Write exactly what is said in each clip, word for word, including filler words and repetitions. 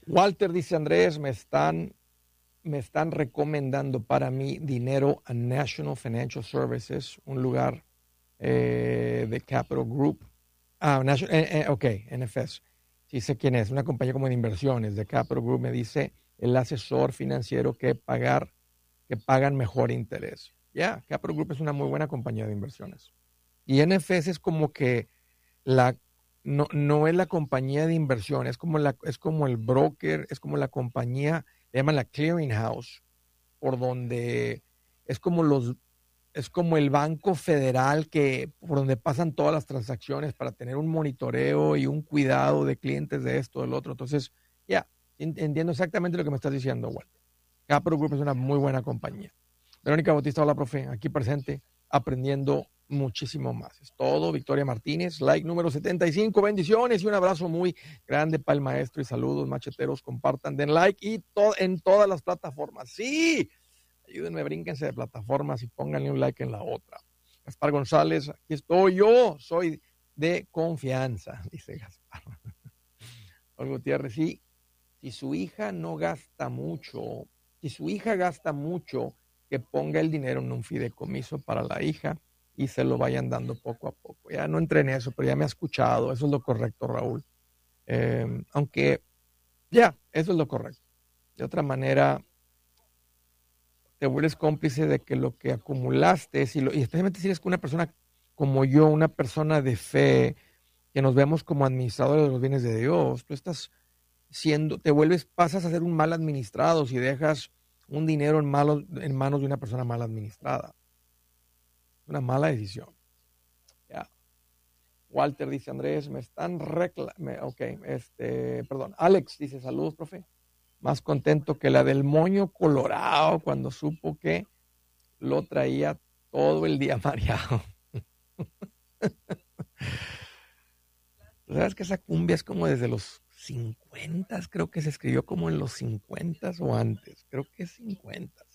Walter dice, Andrés, me están, me están recomendando para mí dinero a National Financial Services, un lugar eh, de Capital Group. Ah, National, eh, eh, ok, N F S. Sí sé quién es, una compañía como de inversiones de Capital Group. Me dice el asesor financiero que pagar, que pagan mejor interés. Ya, yeah, Capital Group es una muy buena compañía de inversiones. Y N F S es como que la no, no es la compañía de inversión, es como, la, es como el broker, es como la compañía, le llaman la clearing house, por donde es como los, es como el banco federal que, por donde pasan todas las transacciones para tener un monitoreo y un cuidado de clientes de esto, del otro. Entonces, ya, yeah, entiendo exactamente lo que me estás diciendo, Walter. Capital Group es una muy buena compañía. Verónica Bautista, hola, profe, aquí presente, aprendiendo muchísimo más. Es todo. Victoria Martínez, like número setenta y cinco, bendiciones y un abrazo muy grande para el maestro y saludos, macheteros, compartan, den like y to en todas las plataformas. Sí, ayúdenme, brínquense de plataformas y pónganle un like en la otra. Gaspar González, aquí estoy yo, soy de confianza, dice Gaspar. Olga Gutiérrez, sí, si su hija no gasta mucho, si su hija gasta mucho, que ponga el dinero en un fideicomiso para la hija y se lo vayan dando poco a poco. Ya no entré en eso, pero ya me ha escuchado, eso es lo correcto, Raúl. Eh, aunque, ya, eso es lo correcto. De otra manera, te vuelves cómplice de que lo que acumulaste, si lo, y especialmente si eres una persona como yo, una persona de fe, que nos vemos como administradores de los bienes de Dios, tú estás siendo, te vuelves, pasas a ser un mal administrado si dejas un dinero en, malos, en manos de una persona mal administrada. Una mala decisión. Ya. Walter dice, Andrés, me están reclamando. Ok, este, perdón. Alex dice, saludos, profe. Más contento que la del moño colorado cuando supo que lo traía todo el día mareado. ¿Sabes que esa cumbia es como desde los cincuenta? Creo que se escribió como en los cincuenta o antes. Creo que es cincuenta.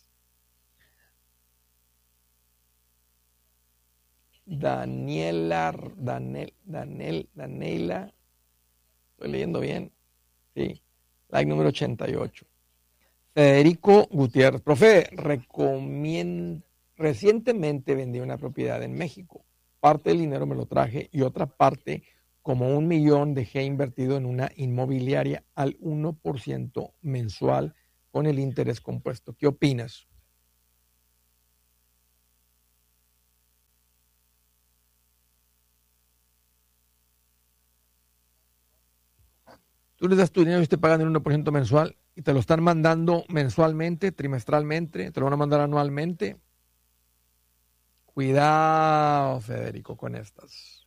Daniela, Danel, Danel, Daniela, estoy leyendo bien, sí, like número ochenta y ocho. Federico Gutiérrez, profe, recomiendo, recientemente vendí una propiedad en México. Parte del dinero me lo traje y otra parte, como un millón, dejé invertido en una inmobiliaria al uno por ciento mensual con el interés compuesto. ¿Qué opinas? Tú les das tu dinero y te pagan el uno por ciento mensual y te lo están mandando mensualmente, trimestralmente, te lo van a mandar anualmente. Cuidado, Federico, con estas.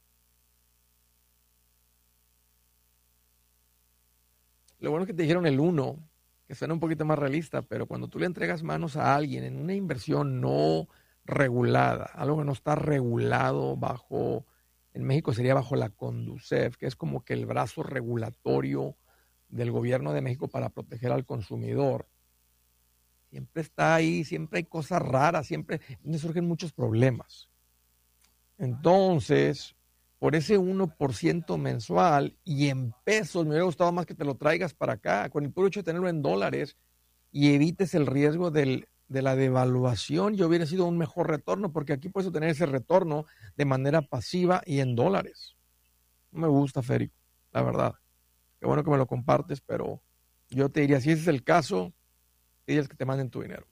Lo bueno es que te dijeron el uno, que suena un poquito más realista, pero cuando tú le entregas manos a alguien en una inversión no regulada, algo que no está regulado bajo, en México sería bajo la Conducef, que es como que el brazo regulatorio del gobierno de México para proteger al consumidor. Siempre está ahí, siempre hay cosas raras, siempre surgen muchos problemas. Entonces, por ese uno por ciento mensual y en pesos, me hubiera gustado más que te lo traigas para acá, con el puro hecho de tenerlo en dólares y evites el riesgo del, de la devaluación, y hubiera sido un mejor retorno, porque aquí puedes tener ese retorno de manera pasiva y en dólares. No me gusta, Férico, la verdad. Qué bueno que me lo compartes, pero yo te diría, si ese es el caso, dirías que te manden tu dinero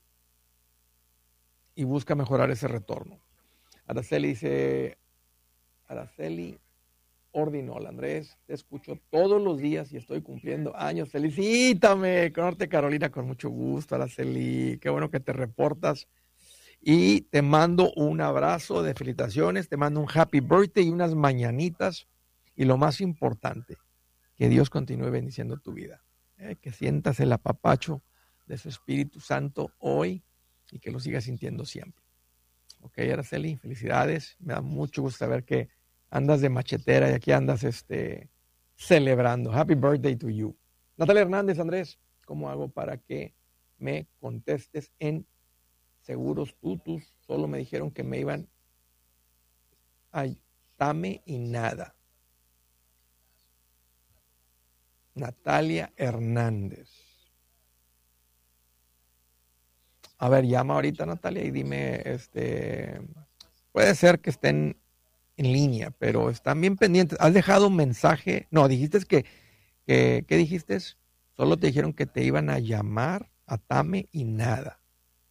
y busca mejorar ese retorno. Araceli dice, Araceli Ordinol, Andrés, te escucho todos los días y estoy cumpliendo años. Felicítame, Norte Carolina, con mucho gusto, Araceli. Qué bueno que te reportas. Y te mando un abrazo de felicitaciones, te mando un happy birthday y unas mañanitas. Y lo más importante, que Dios continúe bendiciendo tu vida. Eh, que sientas el apapacho de su Espíritu Santo hoy y que lo sigas sintiendo siempre. Ok, Araceli, felicidades. Me da mucho gusto saber que andas de machetera y aquí andas este, celebrando. Happy birthday to you. Natalia Hernández, Andrés, ¿cómo hago para que me contestes en Seguros Tutus? Solo me dijeron que me iban a Tame y nada. Natalia Hernández. A ver, llama ahorita, Natalia, y dime, este, puede ser que estén en línea, pero están bien pendientes. ¿Has dejado un mensaje? No, dijiste que, que ¿qué dijiste? Solo te dijeron que te iban a llamar a Tame y nada.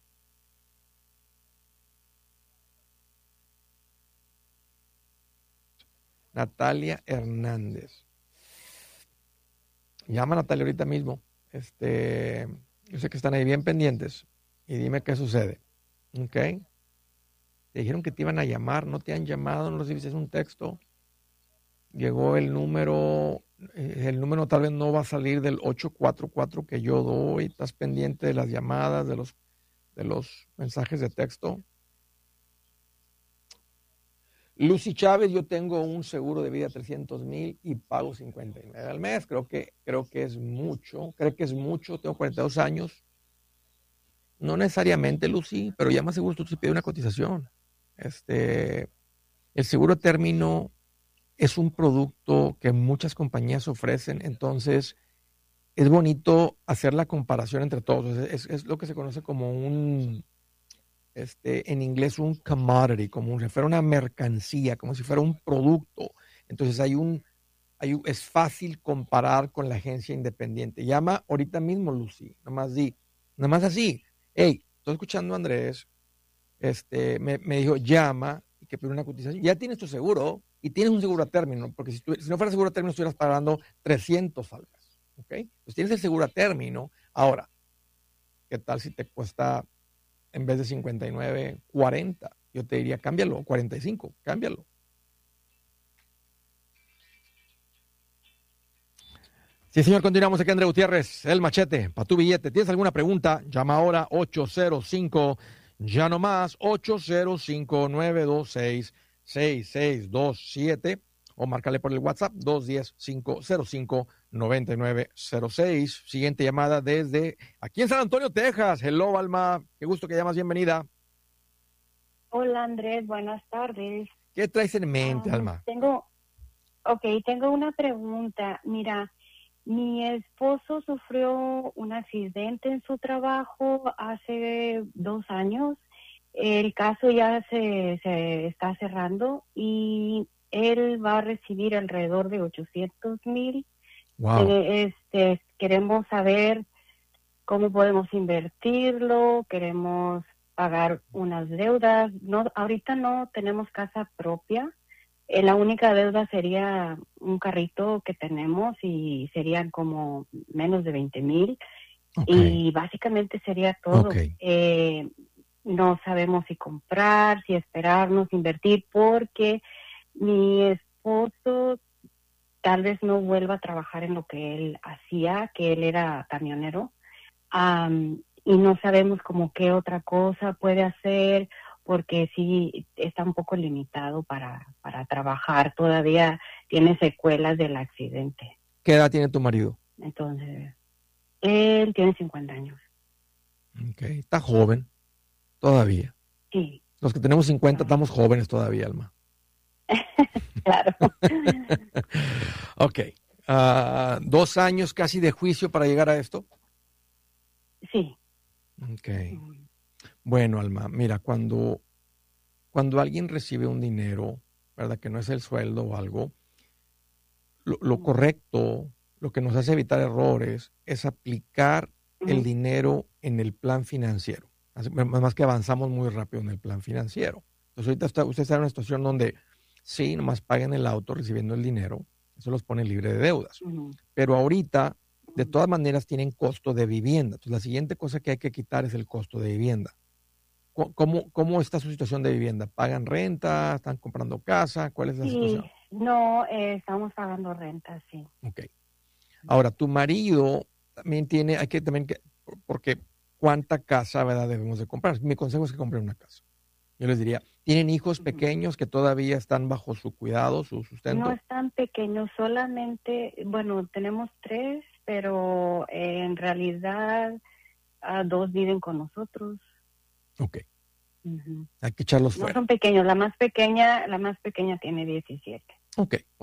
Natalia Hernández. Llama a Natalia ahorita mismo. Este, yo sé que están ahí bien pendientes. Y dime qué sucede. ¿Ok? Te dijeron que te iban a llamar, no te han llamado, no recibiste un texto. Llegó el número, eh, el número tal vez no va a salir del ocho cuatro cuatro que yo doy. Estás pendiente de las llamadas, de los, de los mensajes de texto. Lucy Chávez, yo tengo un seguro de vida de trescientos mil y pago cincuenta y nueve al mes. Creo que, creo que es mucho. Creo que es mucho. Tengo cuarenta y dos años. No necesariamente, Lucy, pero ya más seguro tú te pides una cotización. Este, el seguro de término es un producto que muchas compañías ofrecen, entonces es bonito hacer la comparación entre todos. Es, es lo que se conoce como un, este, en inglés, un commodity, como si fuera una mercancía, como si fuera un producto. Entonces hay un, hay un, es fácil comparar con la agencia independiente. Llama ahorita mismo, Lucy, nada más di, nada más así. Hey, estoy escuchando a Andrés, este, me, me dijo, llama y que pide una cotización. Ya tienes tu seguro y tienes un seguro a término, porque si, tu, si no fuera seguro a término estuvieras pagando trescientos al mes. ¿Ok? Pues tienes el seguro a término. Ahora, ¿qué tal si te cuesta en vez de cincuenta y nueve, cuarenta? Yo te diría, cámbialo, cuarenta y cinco, cámbialo. Sí, señor, continuamos aquí, André Gutiérrez, el machete, para tu billete. ¿Tienes alguna pregunta? Llama ahora ocho cero cinco, ya no más, ocho cero cinco, nueve dos seis, seis seis dos siete o márcale por el WhatsApp dos uno cero, cinco cero cinco, nueve nueve cero seis. Siguiente llamada desde aquí en San Antonio, Texas. Hello, Alma, qué gusto que llamas, bienvenida. Hola, Andrés, buenas tardes. ¿Qué traes en mente, Um, Alma? tengo, ok, tengo una pregunta. Mira, mi esposo sufrió un accidente en su trabajo hace dos años. El caso ya se, se está cerrando y él va a recibir alrededor de ochocientos mil. Wow. Eh, este, queremos saber cómo podemos invertirlo, queremos pagar unas deudas. No, ahorita no tenemos casa propia. Eh, la única deuda sería un carrito que tenemos y serían como menos de veinte mil. Okay. Y básicamente sería todo. Okay. Eh, no sabemos si comprar, si esperarnos, invertir, porque mi esposo tal vez no vuelva a trabajar en lo que él hacía, que él era camionero. Um, y no sabemos como qué otra cosa puede hacer, porque sí está un poco limitado para, para trabajar. Todavía tiene secuelas del accidente. ¿Qué edad tiene tu marido? Entonces, él tiene cincuenta años. Okay. Está joven todavía. Sí. Los que tenemos cincuenta Claro. estamos jóvenes todavía, Alma. Claro. Ok. Uh, dos años casi de juicio para llegar a esto. Sí. Ok. Bueno, Alma, mira, cuando, cuando alguien recibe un dinero, ¿verdad? Que no es el sueldo o algo, lo, lo correcto, lo que nos hace evitar errores, es aplicar el dinero en el plan financiero. Más que avanzamos muy rápido en el plan financiero. Entonces ahorita está, usted está en una situación donde sí, nomás paguen el auto recibiendo el dinero, eso los pone libre de deudas. Uh-huh. Pero ahorita, de todas maneras, tienen costo de vivienda. Entonces la siguiente cosa que hay que quitar es el costo de vivienda. ¿Cómo, cómo está su situación de vivienda? ¿Pagan renta? ¿Están comprando casa? ¿Cuál es la sí, situación? No, eh, estamos pagando renta, sí. Ok. Ahora, tu marido también tiene, hay que también, que, porque ¿cuánta casa, verdad, debemos de comprar? Mi consejo es que compren una casa. Yo les diría, ¿tienen hijos pequeños que todavía están bajo su cuidado, su sustento? No están pequeños, solamente, bueno, tenemos tres, pero eh, en realidad uh, dos viven con nosotros. Ok. Uh-huh. Hay que echarlos fuera. No son pequeños, la más pequeña, la más pequeña tiene diecisiete. Ok, ok.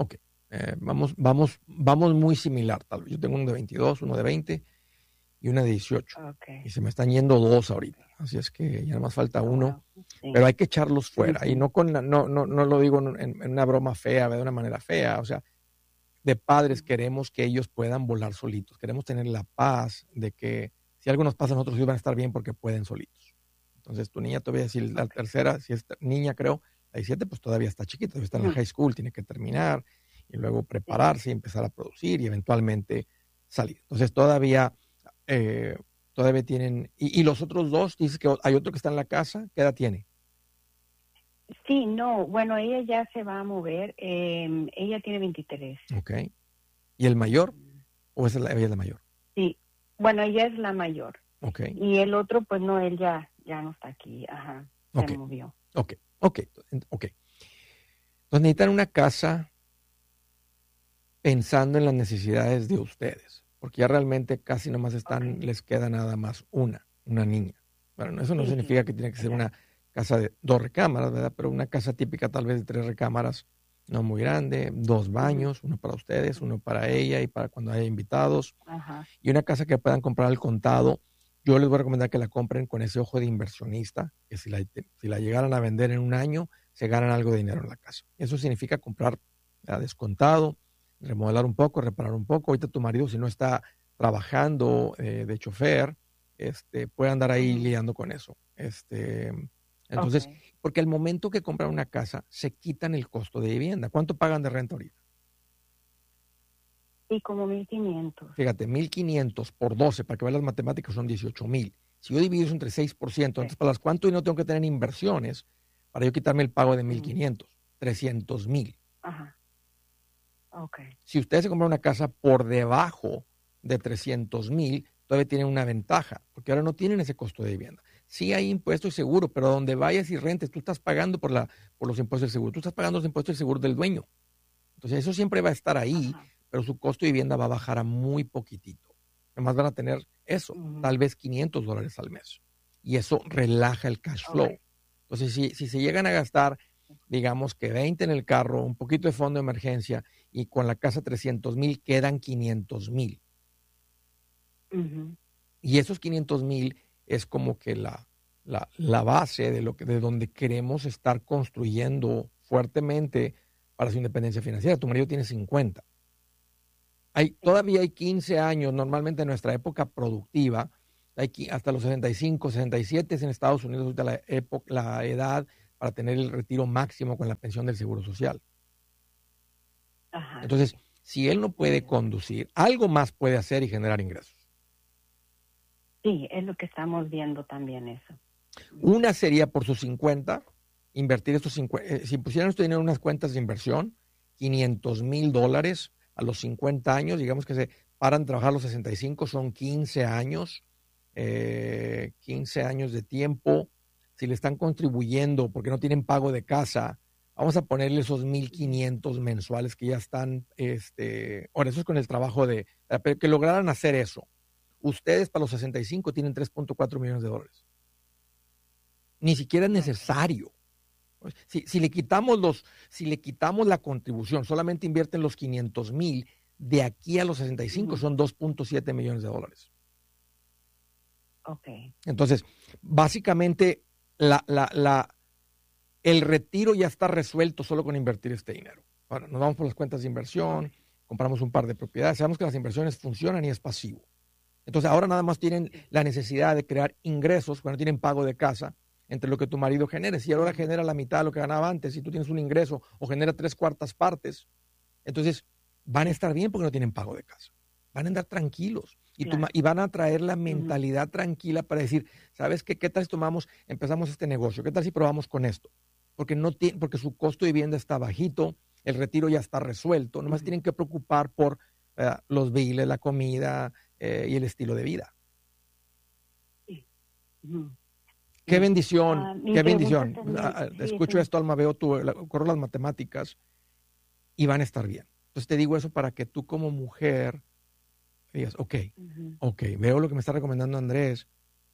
Eh, vamos, vamos, vamos muy similar, tal vez. Yo tengo uno de veintidós, uno de veinte y una de dieciocho. Okay. Y se me están yendo dos ahorita. Así es que ya nada más falta Oh, uno. wow. Sí. Pero hay que echarlos fuera. Uh-huh. Y no con la- no, no, no lo digo en, en una broma fea, de una manera fea. O sea, de padres queremos que ellos puedan volar solitos. Queremos tener la paz de que si algo nos pasa a nosotros, ellos van a estar bien porque pueden solitos. Entonces, tu niña todavía, si la tercera, si es niña, creo, la diecisiete, pues todavía está chiquita, todavía está en la high school, tiene que terminar y luego prepararse y empezar a producir y eventualmente salir. Entonces, todavía, eh, todavía tienen. Y, y los otros dos, dices que hay otro que está en la casa, ¿qué edad tiene? Sí, no, bueno, ella ya se va a mover, eh, ella tiene veintitrés. Ok. ¿Y el mayor? ¿O esa es la, ella es la mayor? Sí, bueno, ella es la mayor. Ok. Y el otro, pues no, él ya, ya no está aquí, ajá, se Ok. movió. Ok, ok, ok. Entonces necesitan una casa pensando en las necesidades de ustedes, porque ya realmente casi nomás están, Okay. les queda nada más una, una niña. Bueno, eso no Sí, significa sí, que tiene que ser ya. una casa de dos recámaras, ¿verdad? Pero una casa típica tal vez de tres recámaras, no muy grande, dos baños, uno para ustedes, uno para ella y para cuando haya invitados, Ajá. y una casa que puedan comprar al contado. Yo les voy a recomendar que la compren con ese ojo de inversionista, que si la, si la llegaran a vender en un año, se ganan algo de dinero en la casa. Eso significa comprar a descontado, remodelar un poco, reparar un poco. Ahorita tu marido, si no está trabajando eh, de chofer, este, puede andar ahí Uh-huh. lidiando con eso. Este, entonces, Okay. porque al momento que compran una casa, se quitan el costo de vivienda. ¿Cuánto pagan de renta ahorita? Sí, como mil quinientos. Fíjate, mil quinientos por doce, para que vean las matemáticas, son dieciocho mil. Si yo divido eso entre seis por ciento, entonces, para las ¿cuánto dinero tengo que tener en inversiones para yo quitarme el pago de mil quinientos? trescientos mil. Ajá. Ok. Si ustedes se compran una casa por debajo de trescientos mil, todavía tienen una ventaja, porque ahora no tienen ese costo de vivienda. Sí hay impuestos y seguro, pero donde vayas y rentes, tú estás pagando por, la, por los impuestos del seguro. Tú estás pagando los impuestos del seguro del dueño. Entonces, eso siempre va a estar ahí, Ajá. pero su costo de vivienda va a bajar a muy poquitito. Además van a tener eso, Uh-huh. tal vez quinientos dólares al mes. Y eso relaja el cash flow. Okay. Entonces, si, si se llegan a gastar, digamos que veinte en el carro, un poquito de fondo de emergencia y con la casa trescientos mil, quedan quinientos mil. Uh-huh. Y esos quinientos mil es como que la, la, la base de, lo que, de donde queremos estar construyendo fuertemente para su independencia financiera. Tu marido tiene cincuenta. Hay, todavía hay quince años, normalmente en nuestra época productiva, hay hasta los sesenta y cinco, sesenta y siete es en Estados Unidos la, época, la edad para tener el retiro máximo con la pensión del Seguro Social. Ajá. Entonces, si él no puede conducir, algo más puede hacer y generar ingresos. Sí, es lo que estamos viendo también eso. Una sería por sus cincuenta, invertir estos cincuenta, eh, si pusieran este dinero en unas cuentas de inversión, quinientos mil dólares a los cincuenta años, digamos que se paran de trabajar a los sesenta y cinco, son quince años, eh, quince años de tiempo. Si le están contribuyendo porque no tienen pago de casa, vamos a ponerle esos mil quinientos mensuales que ya están, este, ahora eso es con el trabajo de, que lograran hacer eso. Ustedes para los sesenta y cinco tienen tres punto cuatro millones de dólares. Ni siquiera es necesario. Si, si, le quitamos los, si le quitamos la contribución, solamente invierten los quinientos mil, de aquí a los sesenta y cinco uh-huh. son dos punto siete millones de dólares. Ok. Entonces, básicamente, la, la, la, el retiro ya está resuelto solo con invertir este dinero. Ahora, nos vamos por las cuentas de inversión, compramos un par de propiedades, sabemos que las inversiones funcionan y es pasivo. Entonces, ahora nada más tienen la necesidad de crear ingresos cuando tienen pago de casa entre lo que tu marido genere. Si ahora genera la mitad de lo que ganaba antes, si tú tienes un ingreso o genera tres cuartas partes, entonces van a estar bien porque no tienen pago de casa. Van a andar tranquilos y, claro. tu, y van a traer la mentalidad uh-huh. tranquila para decir, ¿sabes qué? ¿Qué tal si tomamos, empezamos este negocio? ¿Qué tal si probamos con esto? Porque, no tiene, porque su costo de vivienda está bajito, el retiro ya está resuelto, nomás uh-huh. tienen que preocupar por uh, los biles, la comida eh, y el estilo de vida. Uh-huh. Qué bendición, uh, qué bendición. También, sí, Escucho sí. esto, Alma, veo tu, corro las matemáticas y van a estar bien. Entonces te digo eso para que tú como mujer digas, ok, uh-huh. ok, veo lo que me está recomendando Andrés,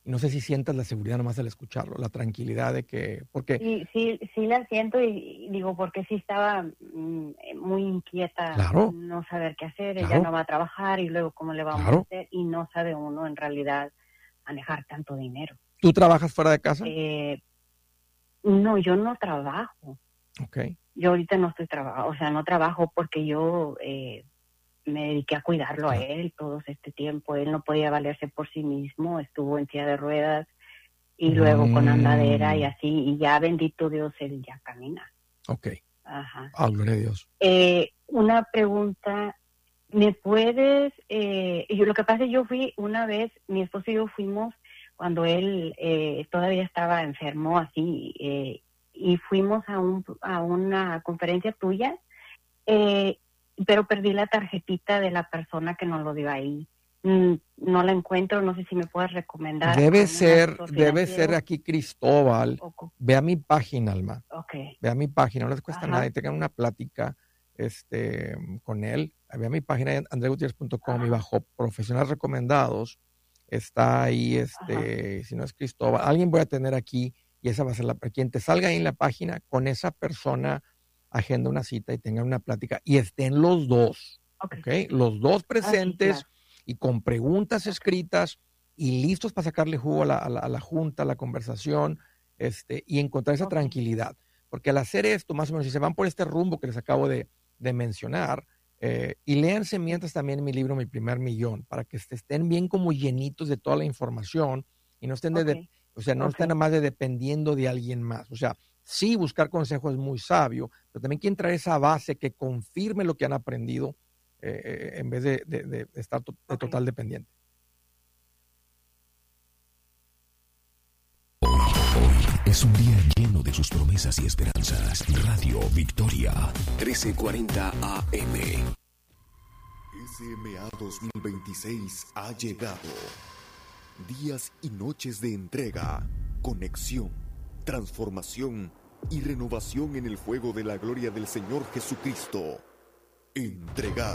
Y no sé si sientas la seguridad nomás al escucharlo, la tranquilidad de que... porque Sí, sí, sí la siento y, y digo, porque sí estaba mm, muy inquieta, Claro. no saber qué hacer, Claro. ella no va a trabajar y luego cómo le vamos Claro. a hacer y no sabe uno en realidad manejar tanto dinero. ¿Tú trabajas fuera de casa? Eh, no, yo no trabajo. Ok. Yo ahorita no estoy trabajando, o sea, no trabajo porque yo eh, me dediqué a cuidarlo a él todo este tiempo. Él no podía valerse por sí mismo, estuvo en silla de ruedas y luego con andadera y así, y ya, bendito Dios, él ya camina. Ok. Ajá. Ah, gloria a Dios. Eh, una pregunta, ¿me puedes...? Eh, yo, lo que pasa es que yo fui una vez, mi esposo y yo fuimos cuando él eh, todavía estaba enfermo, así, eh, y fuimos a, un, a una conferencia tuya, eh, pero perdí la tarjetita de la persona que nos lo dio ahí. Mm, no la encuentro, no sé si me puedes recomendar. Debe a un ser, asesor debe financiero. ser aquí Cristóbal. O- Ve a mi página, Alma. Ok. Ve a mi página, no les cuesta Ajá. nada y tengan una plática este, con él. Ve a mi página andre gutierrez punto com y bajo profesionales recomendados está ahí, este, si no es Cristóbal, alguien voy a tener aquí y esa va a ser la, quien te salga ahí en la página, con esa persona agenda una cita y tengan una plática y estén los dos, Ok. ¿ok? Los dos presentes. Ah, sí, claro. Y con preguntas escritas y listos para sacarle jugo a la, a la, a la junta, a la conversación, este, y encontrar esa Ok. tranquilidad. Porque al hacer esto, más o menos, si se van por este rumbo que les acabo de, de mencionar, eh, y léanse mientras también mi libro Mi Primer Millón, para que estén bien como llenitos de toda la información y no estén de, de Ok. o sea, no Ok. estén nada más de dependiendo de alguien más. O sea, sí, buscar consejos es muy sabio, pero también quieren traer esa base que confirme lo que han aprendido, eh, en vez de, de, de estar to, de Ok. total dependiente. Es un día lleno de sus promesas y esperanzas. Radio Victoria, trece cuarenta A M. S M A dos mil veintiséis ha llegado. Días y noches de entrega, conexión, transformación y renovación en el fuego de la gloria del Señor Jesucristo. Entregar.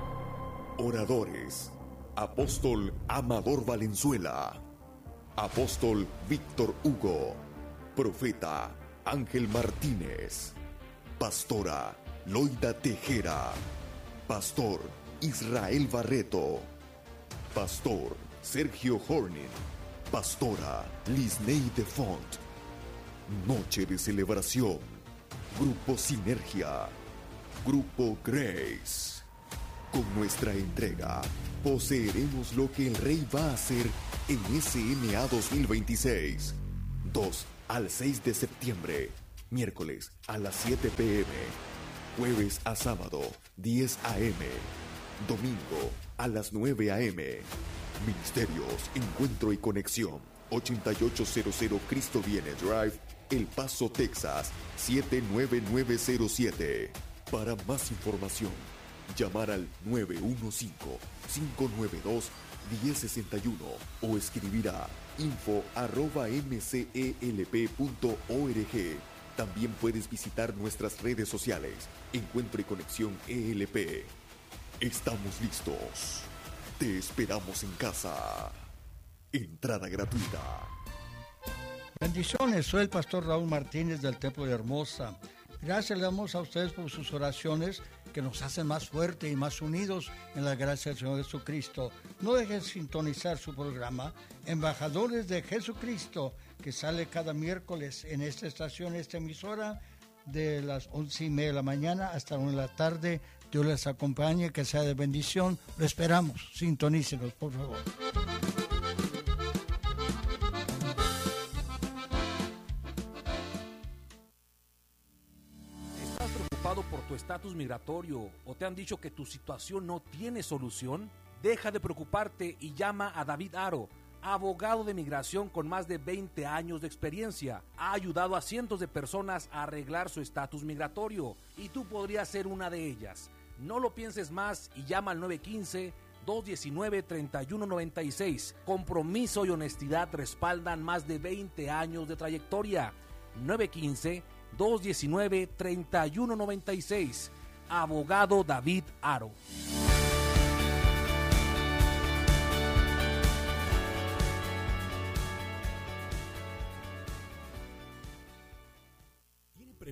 Oradores: Apóstol Amador Valenzuela, Apóstol Víctor Hugo, Profeta Ángel Martínez, Pastora Loida Tejera, Pastor Israel Barreto, Pastor Sergio Hornin, Pastora Lisney de Font. Noche de celebración. Grupo Sinergia, Grupo Grace. Con nuestra entrega, poseeremos lo que el Rey va a hacer en S M A dos mil veintiséis. dos al seis de septiembre, miércoles a las siete pe eme, jueves a sábado, diez a eme, domingo a las nueve a eme. Ministerios, Encuentro y Conexión, ochenta y ocho cero cero Cristo Viene Drive, El Paso, Texas, siete nueve nueve cero siete. Para más información, llamar al nueve uno cinco, cinco nueve dos, uno cero seis uno o escribir a info arroba mcelp punto org. También puedes visitar nuestras redes sociales, Encuentro y Conexión E L P. Estamos listos. Te esperamos en casa. Entrada gratuita. Bendiciones, soy el pastor Raúl Martínez del Templo de Hermosa. Gracias le damos a ustedes por sus oraciones que nos hacen más fuertes y más unidos en la gracia del Señor Jesucristo. No dejen sintonizar su programa Embajadores de Jesucristo, que sale cada miércoles en esta estación, esta emisora, de las once y media de la mañana hasta una de la tarde. Dios les acompañe, que sea de bendición. Lo esperamos. Sintonícenos, por favor. ¿Estás preocupado por tu estatus migratorio o te han dicho que tu situación no tiene solución? Deja de preocuparte y llama a David Aro, abogado de migración con más de veinte años de experiencia. Ha ayudado a cientos de personas a arreglar su estatus migratorio y tú podrías ser una de ellas. No lo pienses más y llama al nueve uno cinco, dos uno nueve, tres uno nueve seis. Compromiso y honestidad respaldan más de veinte años de trayectoria. nueve uno cinco, dos uno nueve, tres uno nueve seis. Abogado David Aro.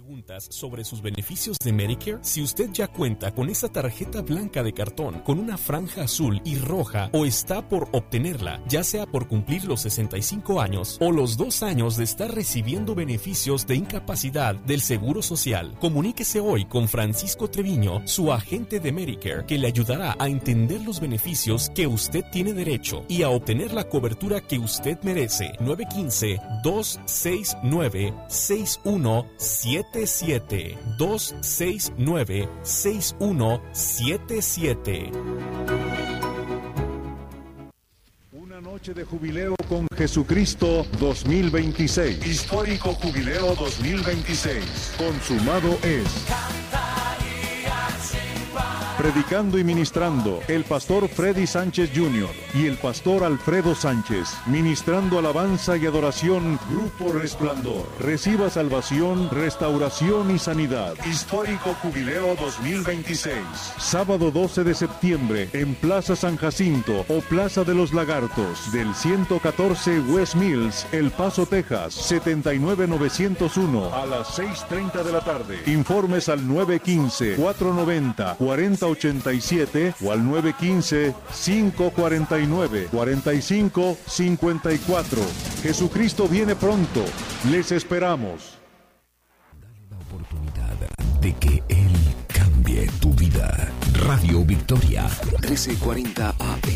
preguntas sobre sus beneficios de Medicare? Si usted ya cuenta con esa tarjeta blanca de cartón con una franja azul y roja o está por obtenerla, ya sea por cumplir los sesenta y cinco años o los dos años de estar recibiendo beneficios de incapacidad del Seguro Social, comuníquese hoy con Francisco Treviño, su agente de Medicare, que le ayudará a entender los beneficios que usted tiene derecho y a obtener la cobertura que usted merece. nueve uno cinco, dos seis nueve, seis uno siete siete. dos seis nueve, seis uno siete siete. Una noche de jubileo con Jesucristo dos mil veintiséis. Histórico Jubileo dos mil veintiséis. Consumado es. Predicando y ministrando el pastor Freddy Sánchez junior y el pastor Alfredo Sánchez, ministrando alabanza y adoración. Grupo Resplandor. Reciba salvación, restauración y sanidad. Histórico Jubileo dos mil veintiséis. Sábado doce de septiembre en Plaza San Jacinto o Plaza de los Lagartos del ciento catorce West Mills, El Paso, Texas, setenta y nueve novecientos uno a las seis treinta de la tarde. Informes al nueve uno cinco, cuatro nueve cero, cuarenta ochenta y siete o al nueve uno cinco, cinco cuatro nueve, cuatro cinco cinco cuatro. Jesucristo viene pronto. Les esperamos. Dale la oportunidad de que Él cambie tu vida. Radio Victoria, trece cuarenta A M.